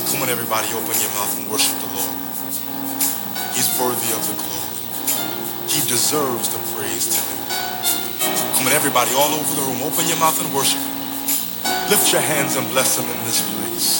Come on, everybody, open your mouth and worship the Lord. He's worthy of the glory. He deserves the praise today. Come on, everybody, all over the room, open your mouth and worship. Lift your hands and bless him in this place.